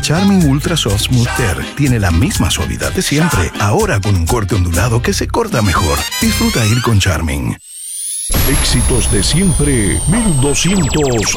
Charmin Ultra Soft Smooth Tear tiene la misma suavidad de siempre, ahora con un corte ondulado que se corta mejor. Disfruta ir con Charmin. Éxitos de siempre, 1220